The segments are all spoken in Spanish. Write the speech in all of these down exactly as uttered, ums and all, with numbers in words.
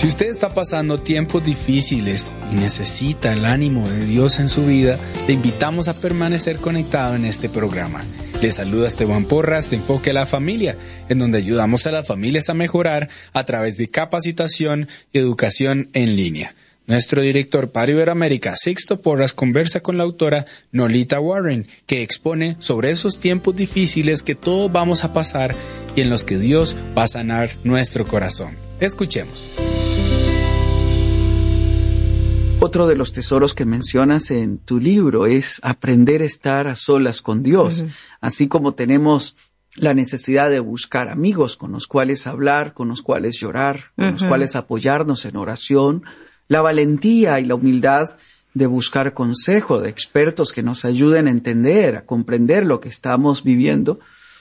Si usted está pasando tiempos difíciles y necesita el ánimo de Dios en su vida, le invitamos a permanecer conectado en este programa. Le saluda Esteban Porras de Enfoque a la Familia, en donde ayudamos a las familias a mejorar a través de capacitación y educación en línea. Nuestro director para Iberoamérica, Sixto Porras, conversa con la autora Nolita Warren, que expone sobre esos tiempos difíciles que todos vamos a pasar y en los que Dios va a sanar nuestro corazón. Escuchemos. Otro de los tesoros que mencionas en tu libro es aprender a estar a solas con Dios, uh-huh. Así como tenemos la necesidad de buscar amigos con los cuales hablar, con los cuales llorar, con uh-huh. los cuales apoyarnos en oración, la valentía y la humildad de buscar consejo de expertos que nos ayuden a entender, a comprender lo que estamos viviendo.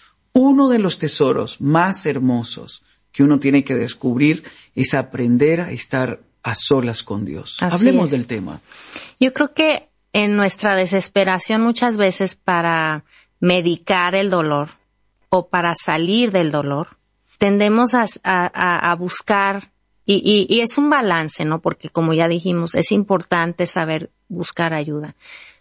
Uno de los tesoros más hermosos que uno tiene que descubrir es aprender a estar a solas con Dios. Así Hablemos es. del tema. Yo creo que en nuestra desesperación muchas veces para medicar el dolor o para salir del dolor, tendemos a, a, a buscar, y, y, y es un balance, ¿no? Porque como ya dijimos, es importante saber buscar ayuda.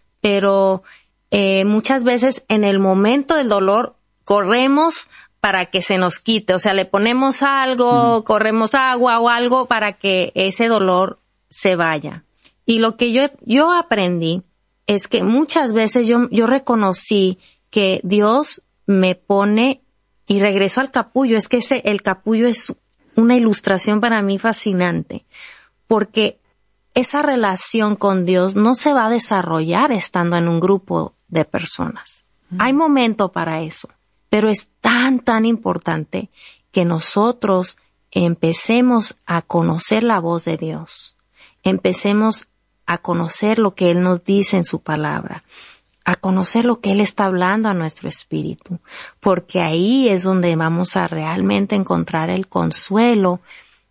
Pero eh, muchas veces en el momento del dolor corremos para que se nos quite, o sea, le ponemos algo, mm. corremos agua o algo para que ese dolor se vaya. Y lo que yo, yo aprendí es que muchas veces yo, yo reconocí que Dios me pone, y regreso al capullo, es que ese, el capullo es una ilustración para mí fascinante, porque esa relación con Dios no se va a desarrollar estando en un grupo de personas. Mm. Hay momento para eso. Pero es tan, tan importante que nosotros empecemos a conocer la voz de Dios. Empecemos a conocer lo que Él nos dice en su palabra. A conocer lo que Él está hablando a nuestro espíritu. Porque ahí es donde vamos a realmente encontrar el consuelo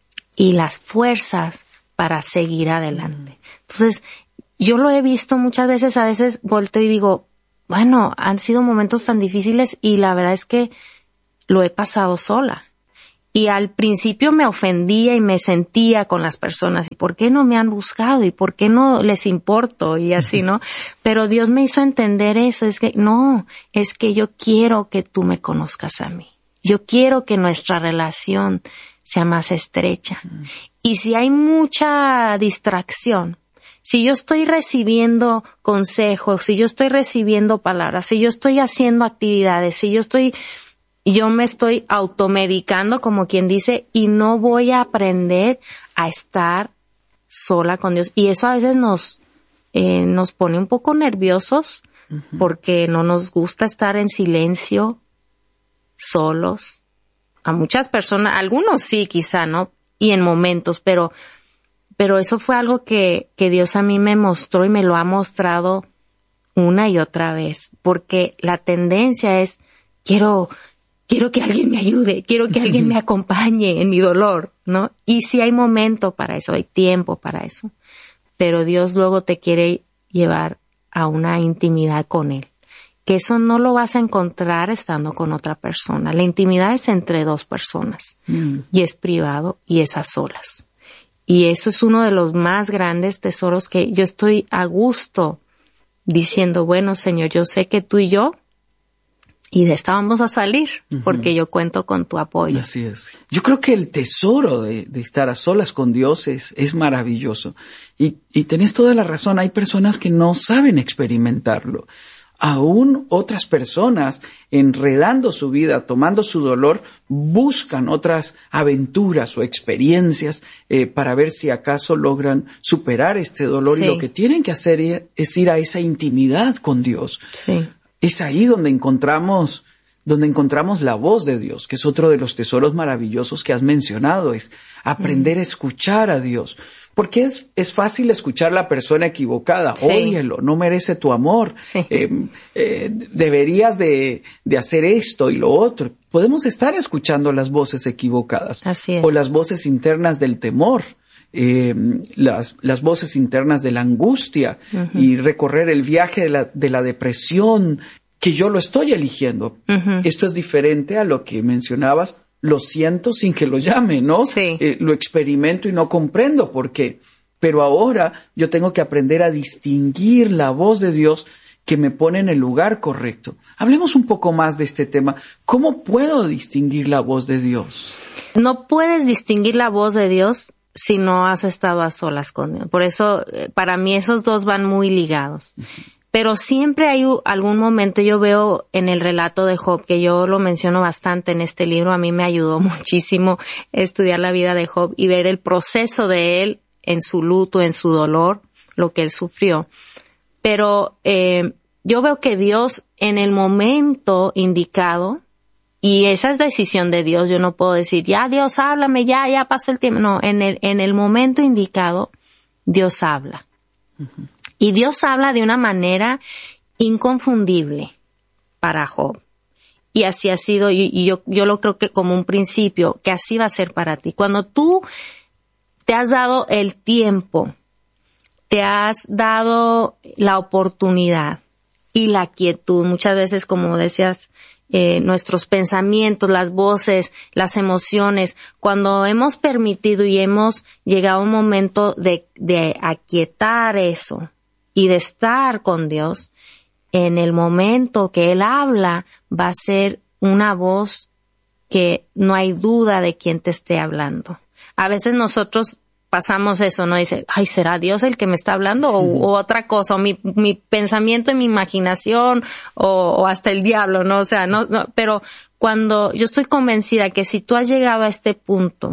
y las fuerzas para seguir adelante. Entonces, yo lo he visto muchas veces, a veces volteo y digo, bueno, han sido momentos tan difíciles y la verdad es que lo he pasado sola. Y al principio me ofendía y me sentía con las personas. ¿Y por qué no me han buscado? ¿Y por qué no les importo? Y así, ¿no? Pero Dios me hizo entender eso. Es que, no, es que yo quiero que tú me conozcas a mí. Yo quiero que nuestra relación sea más estrecha. Mm. Y si hay mucha distracción, si yo estoy recibiendo consejos, si yo estoy recibiendo palabras, si yo estoy haciendo actividades, si yo estoy, yo me estoy automedicando, como quien dice, y no voy a aprender a estar sola con Dios. Y eso a veces nos, eh, nos pone un poco nerviosos, uh-huh. porque no nos gusta estar en silencio, solos. A muchas personas, algunos sí, quizá, ¿no? Y en momentos, pero Pero eso fue algo que, que Dios a mí me mostró y me lo ha mostrado una y otra vez. Porque la tendencia es, quiero, quiero que alguien me ayude, quiero que alguien me acompañe en mi dolor, ¿no? Y sí hay momento para eso, hay tiempo para eso. Pero Dios luego te quiere llevar a una intimidad con Él. Que eso no lo vas a encontrar estando con otra persona. La intimidad es entre dos personas. Mm. Y es privado y es a solas. Y eso es uno de los más grandes tesoros que yo estoy a gusto diciendo, bueno, Señor, yo sé que tú y yo, y de esta vamos a salir, uh-huh. porque yo cuento con tu apoyo. Así es. Yo creo que el tesoro de, de estar a solas con Dios es, es maravilloso. Y, y tenés toda la razón, hay personas que no saben experimentarlo. Aún otras personas, enredando su vida, tomando su dolor, buscan otras aventuras o experiencias eh, para ver si acaso logran superar este dolor. Sí. Y lo que tienen que hacer es ir a esa intimidad con Dios. Sí. Es ahí donde encontramos, donde encontramos la voz de Dios, que es otro de los tesoros maravillosos que has mencionado, es aprender mm. a escuchar a Dios. Porque es, es fácil escuchar a la persona equivocada. Sí. Ódialo, no merece tu amor. Sí. Eh, eh, deberías de, de hacer esto y lo otro. Podemos estar escuchando las voces equivocadas. Así es. O las voces internas del temor. Eh, las, las voces internas de la angustia. Uh-huh. Y recorrer el viaje de la, de la depresión, que yo lo estoy eligiendo. Uh-huh. Esto es diferente a lo que mencionabas. lo siento sin que lo llame, ¿no? Sí. Eh, lo experimento y no comprendo por qué. Pero ahora yo tengo que aprender a distinguir la voz de Dios que me pone en el lugar correcto. Hablemos un poco más de este tema. ¿Cómo puedo distinguir la voz de Dios? No puedes distinguir la voz de Dios si no has estado a solas con Dios. Por eso, para mí, esos dos van muy ligados. Uh-huh. Pero siempre hay algún momento, yo veo en el relato de Job, que yo lo menciono bastante en este libro, a mí me ayudó muchísimo estudiar la vida de Job y ver el proceso de él en su luto, en su dolor, lo que él sufrió. Pero eh, yo veo que Dios en el momento indicado, y esa es decisión de Dios, yo no puedo decir, ya Dios, háblame, ya, ya pasó el tiempo. No, en el, en el momento indicado, Dios habla. Uh-huh. Y Dios habla de una manera inconfundible para Job. Y así ha sido, y, y yo, yo lo creo que como un principio, que así va a ser para ti. Cuando tú te has dado el tiempo, te has dado la oportunidad y la quietud, muchas veces, como decías, eh, nuestros pensamientos, las voces, las emociones, cuando hemos permitido y hemos llegado a un momento de, de aquietar eso y de estar con Dios, en el momento que Él habla, va a ser una voz que no hay duda de quién te esté hablando. A veces nosotros pasamos eso, ¿no? Dice, ay, ¿será Dios el que me está hablando? O, uh-huh. o otra cosa, o mi, mi pensamiento y mi imaginación, o, o hasta el diablo, ¿no? O sea, no, no, pero cuando yo estoy convencida que si tú has llegado a este punto,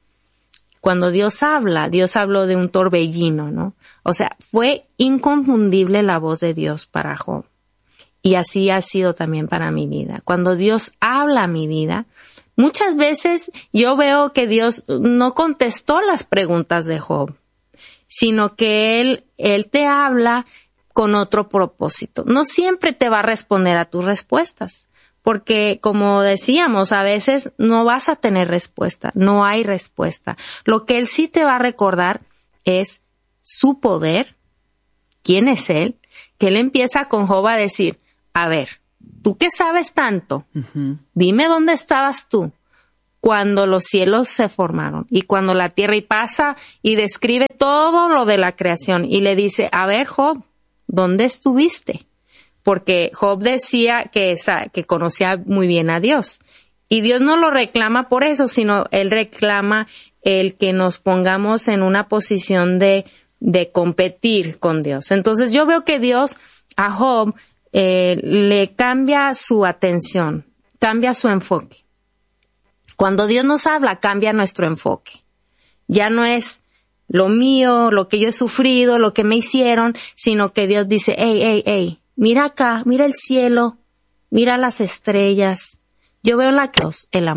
cuando Dios habla, Dios habló de un torbellino, ¿no? O sea, fue inconfundible la voz de Dios para Job. Y así ha sido también para mi vida. Cuando Dios habla a mi vida, muchas veces yo veo que Dios no contestó las preguntas de Job, sino que Él, Él te habla con otro propósito. No siempre te va a responder a tus respuestas, porque como decíamos, a veces no vas a tener respuesta, no hay respuesta. Lo que Él sí te va a recordar es su poder, quién es Él, que Él empieza con Job a decir, a ver, ¿tú qué sabes tanto? Uh-huh. Dime dónde estabas tú cuando los cielos se formaron y cuando la tierra, y pasa y describe todo lo de la creación y le dice, a ver, Job, ¿dónde estuviste? Porque Job decía que, esa, que conocía muy bien a Dios. Y Dios no lo reclama por eso, sino Él reclama el que nos pongamos en una posición de, de competir con Dios. Entonces yo veo que Dios a Job eh, le cambia su atención, cambia su enfoque. Cuando Dios nos habla, cambia nuestro enfoque. Ya no es lo mío, lo que yo he sufrido, lo que me hicieron, sino que Dios dice, hey, hey, hey, mira acá, mira el cielo, mira las estrellas. Yo veo la cruz, el amor.